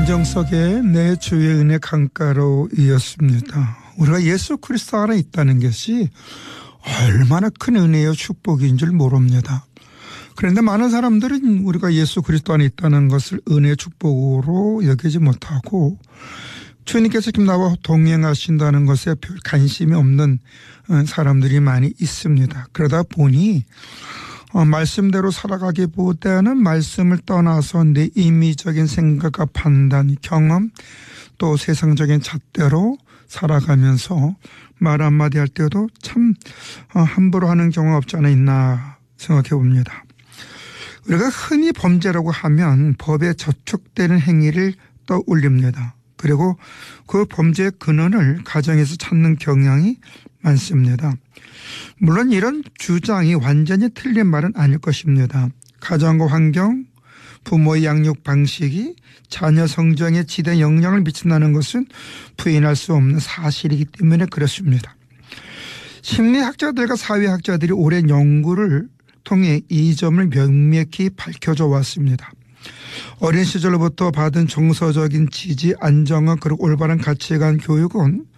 안정석의 내 주의 은혜 강가로 이었습니다. 우리가 예수 그리스도 안에 있다는 것이 얼마나 큰 은혜요 축복인 줄 모릅니다. 그런데 많은 사람들은 우리가 예수 그리스도 안에 있다는 것을 은혜 축복으로 여기지 못하고 주님께서 지금 나와 동행하신다는 것에 별 관심이 없는 사람들이 많이 있습니다. 그러다 보니 말씀대로 살아가기보다는 말씀을 떠나서 내 임의적인 생각과 판단, 경험 또 세상적인 잣대로 살아가면서 말 한마디 할 때도 참 함부로 하는 경우가 없지 않아 있나 생각해 봅니다. 우리가 흔히 범죄라고 하면 법에 저촉되는 행위를 떠올립니다. 그리고 그 범죄의 근원을 가정에서 찾는 경향이 많습니다. 물론 이런 주장이 완전히 틀린 말은 아닐 것입니다. 가정과 환경, 부모의 양육 방식이 자녀 성장에 지대한 영향을 미친다는 것은 부인할 수 없는 사실이기 때문에 그렇습니다. 심리학자들과 사회학자들이 오랜 연구를 통해 이 점을 명백히 밝혀져 왔습니다. 어린 시절부터 받은 정서적인 지지, 안정화 그리고 올바른 가치관 교육은